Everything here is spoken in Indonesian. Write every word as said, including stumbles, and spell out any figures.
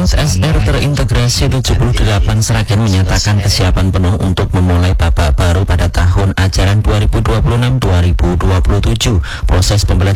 Pos S R terintegrasi tujuh puluh delapan Sragen menyatakan kesiapan penuh untuk memulai babak baru pada tahun ajaran dua ribu dua puluh enam dua ribu dua puluh tujuh. Proses pembelajaran